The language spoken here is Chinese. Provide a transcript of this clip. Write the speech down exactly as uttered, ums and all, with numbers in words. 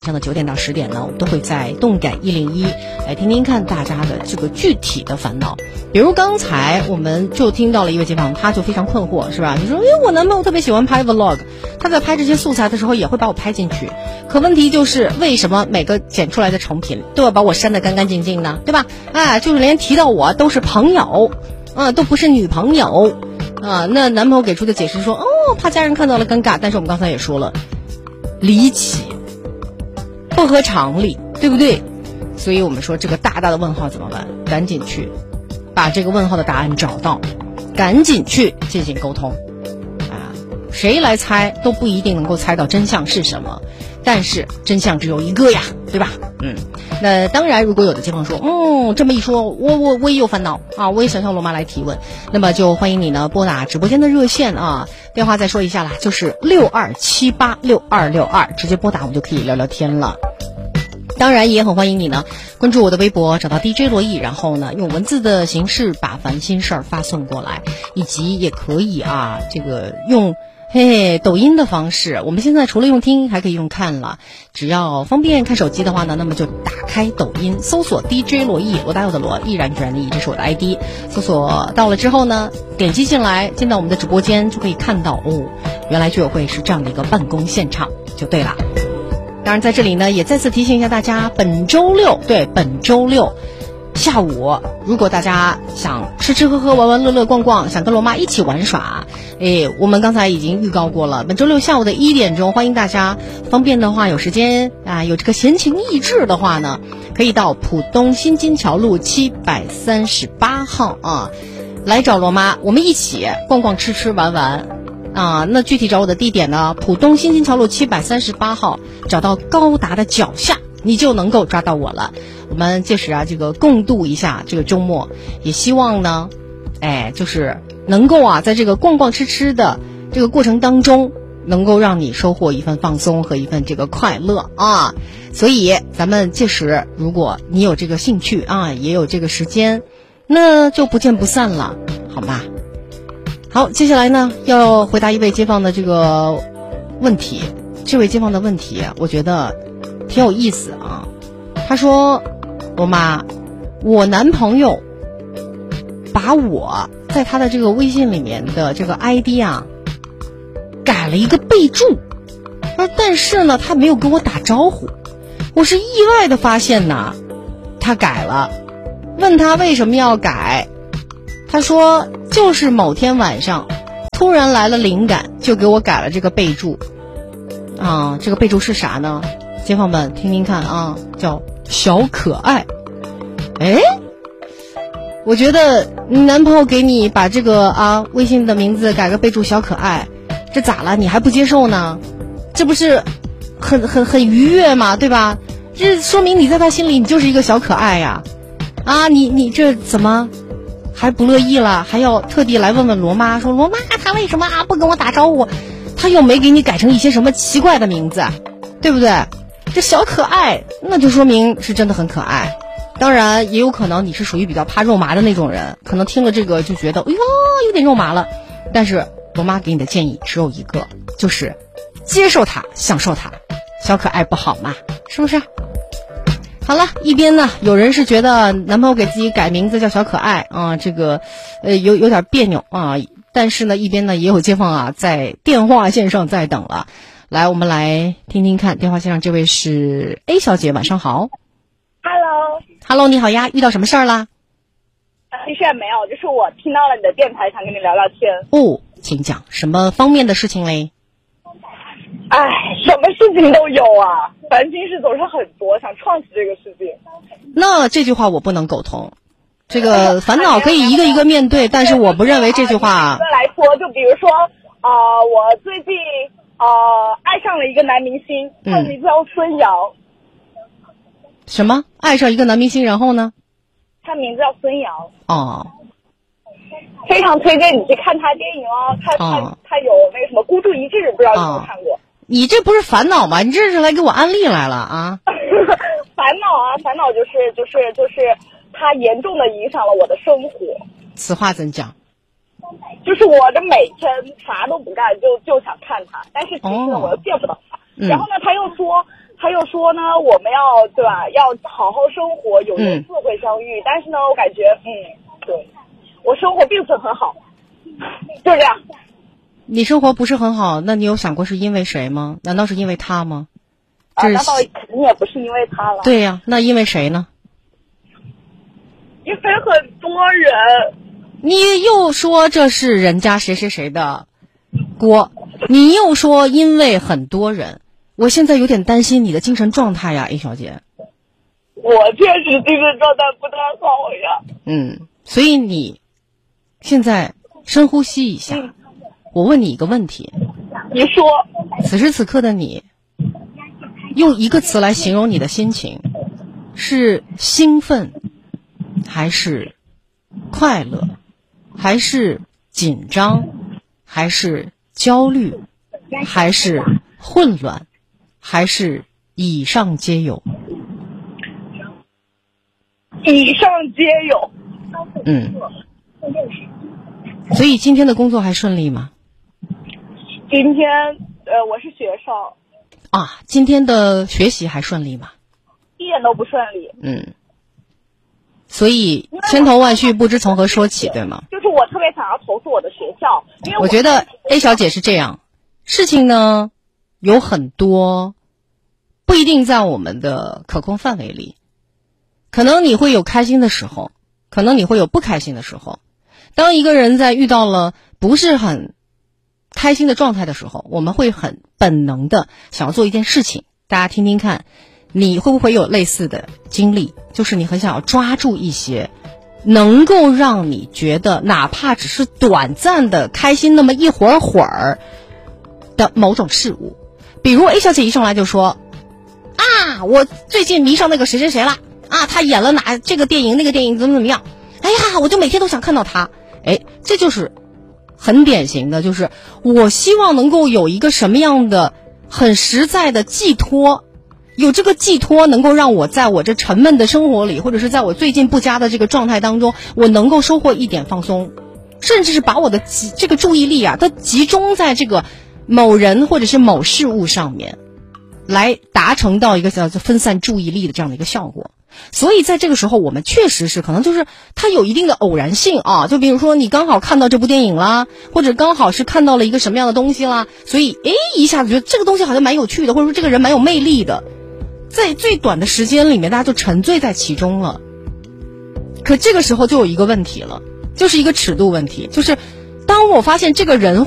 上的九点到十点呢，我们都会在动感一零一来听听看大家的这个具体的烦恼。比如刚才我们就听到了一位街坊，他就非常困惑，是吧？你说，哎，我男朋友特别喜欢拍 vlog， 他在拍这些素材的时候也会把我拍进去，可问题就是为什么每个剪出来的成品都要把我删得干干净净呢？对吧？哎，就是连提到我都是朋友，啊，都不是女朋友，啊，那男朋友给出的解释说，哦，怕家人看到了尴尬，但是我们刚才也说了，离奇。不合常理，对不对？所以我们说这个大大的问号怎么办？赶紧去把这个问号的答案找到，赶紧去进行沟通啊！谁来猜都不一定能够猜到真相是什么，但是真相只有一个呀，对吧？嗯，那当然，如果有的街坊说，嗯，这么一说，我我我也有烦恼啊，我也想向罗妈来提问，那么就欢迎你呢拨打直播间的热线啊，电话再说一下啦，就是六二七八六二六二，直接拨打我们就可以聊聊天了。当然也很欢迎你呢关注我的微博，找到 D J 罗毅，然后呢用文字的形式把烦心事儿发送过来，以及也可以啊这个用嘿嘿抖音的方式，我们现在除了用听还可以用看了，只要方便看手机的话呢，那么就打开抖音搜索 D J 罗毅，罗大佑的罗，毅然决然的毅，这是我的 I D， 搜索到了之后呢，点击进来进到我们的直播间，就可以看到哦，原来居委会是这样的一个办公现场就对了。当然在这里呢也再次提醒一下大家，本周六对本周六下午，如果大家想吃吃喝喝玩玩乐乐逛逛，想跟罗妈一起玩耍，哎，我们刚才已经预告过了，本周六下午的一点钟，欢迎大家方便的话有时间啊，有这个闲情逸致的话呢，可以到浦东新金桥路七百三十八号啊来找罗妈，我们一起逛逛吃吃玩玩啊。那具体找我的地点呢，浦东新金桥路七百三十八号，找到高达的脚下你就能够抓到我了。我们届时啊这个共度一下这个周末，也希望呢哎就是能够啊在这个逛逛吃吃的这个过程当中，能够让你收获一份放松和一份这个快乐啊。所以咱们届时如果你有这个兴趣啊，也有这个时间，那就不见不散了，好吗？好，接下来呢要回答一位街坊的这个问题。这位街坊的问题我觉得挺有意思啊。他说，罗妈，我男朋友把我在他的这个微信里面的这个 I D 啊改了一个备注，但是呢他没有跟我打招呼，我是意外的发现呢他改了，问他为什么要改，他说就是某天晚上突然来了灵感，就给我改了这个备注啊。这个备注是啥呢？街坊们听听看啊，叫小可爱。哎，我觉得你男朋友给你把这个啊微信的名字改个备注小可爱，这咋了？你还不接受呢？这不是很很很愉悦吗？对吧？这说明你在他心里你就是一个小可爱呀！啊，你你这怎么还不乐意了？还要特地来问问罗妈，说罗妈他为什么啊不跟我打招呼？他又没给你改成一些什么奇怪的名字，对不对？这小可爱，那就说明是真的很可爱。当然也有可能你是属于比较怕肉麻的那种人，可能听了这个就觉得哎呦有点肉麻了。但是罗妈给你的建议只有一个，就是接受它，享受它。小可爱不好嘛，是不是？好了，一边呢有人是觉得男朋友给自己改名字叫小可爱啊，这个呃有有点别扭啊，但是呢一边呢也有街坊啊在电话线上在等了。来，我们来听听看，电话线上这位是 A 小姐，晚上好。 Hello Hello 你好呀，遇到什么事儿啦？ 其实也没有，就是我听到了你的电台，想跟你聊聊天。 哦，请讲，什么方面的事情嘞？ 哎，什么事情都有啊，烦心事总是很多，想创起这个事情。 那这句话我不能苟同，这个烦恼可以一个一个面对，但是我不认为这句话。 来说，就比如说啊、呃，我最近呃爱上了一个男明星，他的名字叫孙杨。 什么？爱上一个男明星，然后呢？ 他名字叫孙杨。 哦。 非常推荐你去看他电影哦，他他、哦、他有那个什么孤注一掷，不知道你有没有看过？ 你这不是烦恼吗？你这是来给我安利来了啊？ 烦恼啊，烦恼就是就是就是他严重的影响了我的生活。 此话怎讲？ 就是我这每天啥都不干，就就想看他，但是其实呢、哦、我又见不到他、嗯。然后呢，他又说他他又说呢，我们要对吧，要好好生活，有缘自会相遇。嗯、但是呢，我感觉，嗯，对，我生活并不是很好，就这样。 你生活不是很好，那你有想过是因为谁吗？难道是因为他吗？ 啊，那倒肯定也不是因为他了。 对呀、啊，那因为谁呢？ 因为很多人。 你又说这是人家谁谁谁的锅，你又说因为很多人。我现在有点担心你的精神状态呀 ，A 小姐。 我确实精神状态不太好呀。 嗯，所以你现在深呼吸一下。嗯、我问你一个问题。 你说。 此时此刻的你，用一个词来形容你的心情，是兴奋，还是快乐，还是紧张，还是焦虑，还是混乱？还是以上皆有？ 以上皆有。 嗯。所以今天的工作还顺利吗？ 今天，呃，我是学生。 啊，今天的学习还顺利吗？ 一点都不顺利。 嗯。所以千头万绪不知从何说起，对吗？ 就是我特别想要投诉我的学校，因为我, 我觉得 A 小姐是这样，事情呢有很多不一定在我们的可控范围里，可能你会有开心的时候，可能你会有不开心的时候。当一个人在遇到了不是很开心的状态的时候，我们会很本能的想要做一件事情。大家听听看，你会不会有类似的经历，就是你很想要抓住一些能够让你觉得哪怕只是短暂的开心那么一会儿会儿的某种事物。比如 A 小姐一上来就说啊，我最近迷上那个谁谁谁了啊，他演了哪这个电影那个电影怎么怎么样，哎呀，我就每天都想看到他。哎，这就是很典型的，就是我希望能够有一个什么样的很实在的寄托，有这个寄托能够让我在我这沉闷的生活里，或者是在我最近不佳的这个状态当中，我能够收获一点放松，甚至是把我的这个注意力啊，它集中在这个某人或者是某事物上面，来达成到一个叫做分散注意力的这样的一个效果。所以在这个时候我们确实是可能就是它有一定的偶然性啊，就比如说你刚好看到这部电影啦，或者刚好是看到了一个什么样的东西啦，所以诶一下子觉得这个东西好像蛮有趣的，或者说这个人蛮有魅力的，在最短的时间里面大家就沉醉在其中了。可这个时候就有一个问题了，就是一个尺度问题，就是当我发现这个人